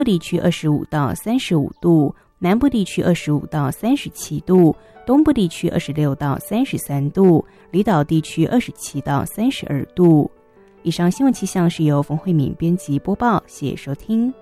地区25到35度，南部地区25到37度，东部地区26到33度，离岛地区27到32度。以上新闻气象是由冯慧敏编辑播报，谢谢收听。